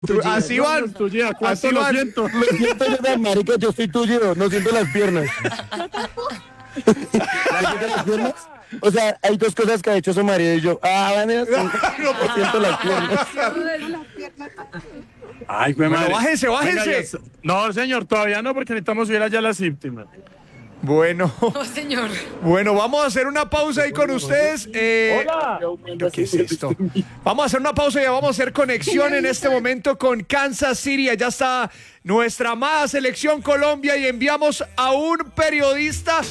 Así van. Así Lo van. siento yo tan marica, yo estoy tuyo, no siento las piernas. ¿No siento las piernas? O sea, hay dos cosas que ha hecho su marido y yo. Vale, no siento las piernas. Ay, güey, Bueno, madre. bájense, bájense. Venga, no, señor, todavía no, porque necesitamos subir allá a la séptima. Bueno, No, señor. bueno, vamos a hacer una pausa ahí con ustedes. Hola. ¿Qué es esto? Vamos a hacer una pausa y ya vamos a hacer conexión en este momento con Kansas City. Allá está nuestra amada selección Colombia y enviamos a un periodista.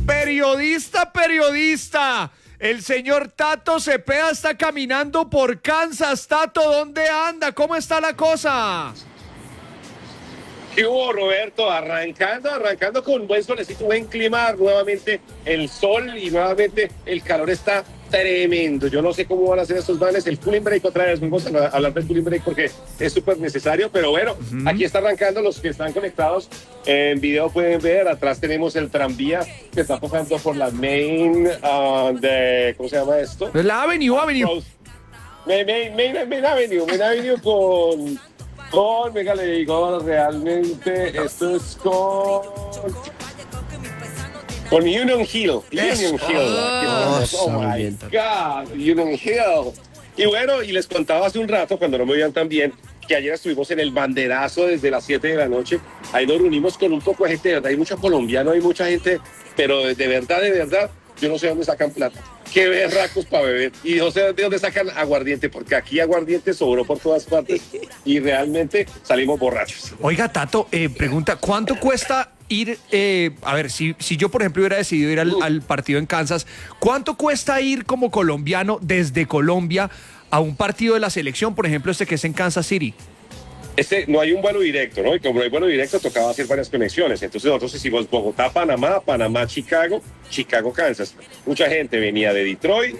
El señor Tato Cepeda está caminando por Kansas. Tato, ¿dónde anda? ¿Cómo está la cosa? ¿Qué hubo, Roberto? Arrancando con buen solecito, buen clima, nuevamente el sol y nuevamente el calor está tremendo. Yo no sé cómo van a hacer estos manes. El cooling break otra vez, vamos a hablar del cooling break porque es súper necesario, pero bueno, aquí está arrancando. Los que están conectados en video pueden ver, atrás tenemos el tranvía que está pasando por la main ¿cómo se llama esto? La Avenue. Main Avenue venga, le digo, realmente esto es con Union Hill. Oh my God, Union Hill. Y bueno, y les contaba hace un rato, cuando no me veían tan bien, que ayer estuvimos en el banderazo desde las 7 de la noche. Ahí nos reunimos con un poco de gente, de verdad, hay mucho colombiano, hay mucha gente, pero de verdad, yo no sé dónde sacan plata. Qué berracos para beber. Y no sé de dónde sacan aguardiente, porque aquí aguardiente sobró por todas partes y realmente salimos borrachos. Oiga, Tato, pregunta, ¿cuánto cuesta ir, a ver, si yo por ejemplo hubiera decidido ir al partido en Kansas, ¿cuánto cuesta ir como colombiano desde Colombia a un partido de la selección, por ejemplo este que es en Kansas City? No hay un vuelo directo, ¿no? Y como no hay vuelo directo, tocaba hacer varias conexiones. Entonces nosotros hicimos Bogotá-Panamá, Panamá-Chicago, Chicago-Kansas. Mucha gente venía de Detroit,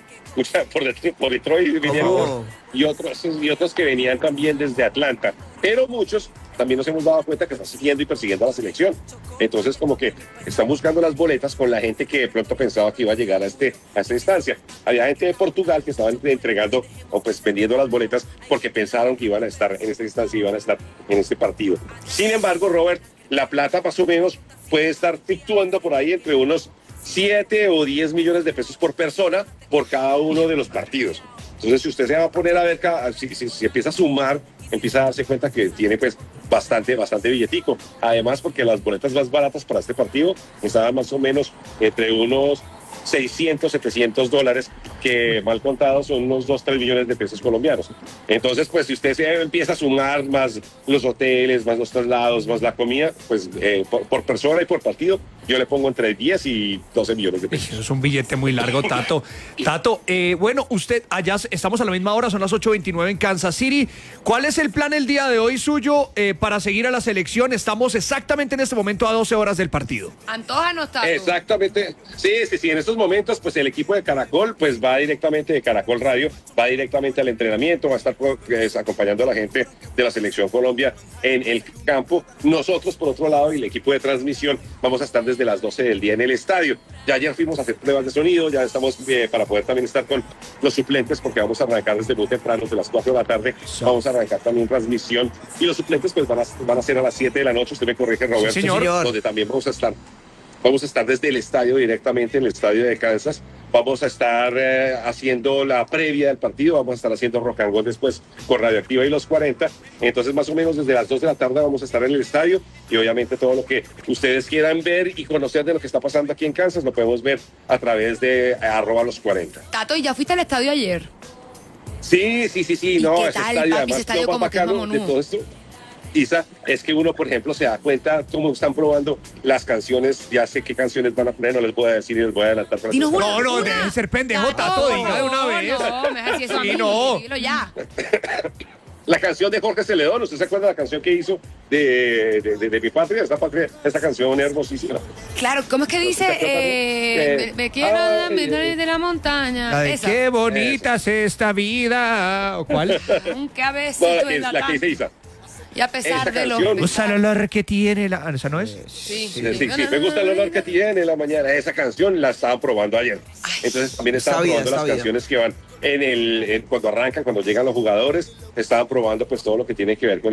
por Detroit vinieron, y otros que venían también desde Atlanta. Pero muchos también nos hemos dado cuenta que están siguiendo y persiguiendo a la selección. Entonces como que están buscando las boletas con la gente que de pronto pensaba que iba a llegar a esta instancia. Había gente de Portugal que estaban entregando o pues vendiendo las boletas porque pensaron que iban a estar en esta instancia, iban a estar en este partido. Sin embargo, Robert, la plata más o menos puede estar fluctuando por ahí entre unos 7 o 10 millones de pesos por persona por cada uno de los partidos. Entonces, si usted se va a poner a ver, si empieza a sumar, empieza a darse cuenta que tiene pues bastante billetico. Además, porque las boletas más baratas para este partido estaban más o menos entre unos $600, $700, que mal contados son unos 2-3 millones de pesos colombianos. Entonces, pues si usted se empieza a sumar más los hoteles, más los traslados, más la comida, pues por persona y por partido, yo le pongo entre 10 y 12 millones de pesos. Eso es un billete muy largo, Tato. Tato, bueno, usted, allá estamos a la misma hora, son las 8:29 en Kansas City. ¿Cuál es el plan el día de hoy suyo para seguir a la selección? Estamos exactamente en este momento a 12 horas del partido. Antójanos, Tato. Exactamente. Sí, en estos momentos, pues el equipo de Caracol, pues va directamente de Caracol Radio, va directamente al entrenamiento, va a estar pues, acompañando a la gente de la Selección Colombia en el campo. Nosotros, por otro lado, y el equipo de transmisión, vamos a estar desde las 12 del día en el estadio. Ya ayer fuimos a hacer pruebas de sonido, ya estamos para poder también estar con los suplentes, porque vamos a arrancar desde muy temprano, desde las 4 de la tarde, vamos a arrancar también transmisión, y los suplentes pues van a ser a las 7 de la noche, usted me corrige, Roberto, Sí, señor. Donde también vamos a estar desde el estadio directamente, en el estadio de Kansas. Vamos a estar haciendo la previa del partido, vamos a estar haciendo rock and roll después con Radioactiva y los 40. Entonces, más o menos desde las 2 de la tarde vamos a estar en el estadio y obviamente todo lo que ustedes quieran ver y conocer de lo que está pasando aquí en Kansas lo podemos ver a través de @los40. Tato, ¿y ya fuiste al estadio ayer? Sí, no, qué ese tal, estadio, papi? además, Ese estadio lo más como que es bacano de mamonudo. todo esto, Isa, es que uno, por ejemplo, se da cuenta cómo están probando las canciones. Ya sé qué canciones van a poner, no les voy a decir y les voy a adelantar. Para Dinos que- una. No, debe ser pendejo, Tato, diga de una vez. No, me dejas eso a Sí, mí, no. dilo ya. La canción de Jorge Celedón, ¿usted se acuerda de la canción que hizo de Mi Patria? Esta canción hermosísima. Claro, ¿cómo es que dice? Me quiero de la montaña. La de Esa. qué bonita es esta vida. ¿O cuál? Un No, cabecito en la la que dice Isa. Y a pesar esta de los... canción- Usa el olor que tiene la... ¿Esa no es? Sí. Sí, me gusta el olor que tiene en la mañana. Esa canción la estaban probando ayer. Entonces también estaban probando las canciones que van cuando arrancan, cuando llegan los jugadores, estaban probando pues todo lo que tiene que ver con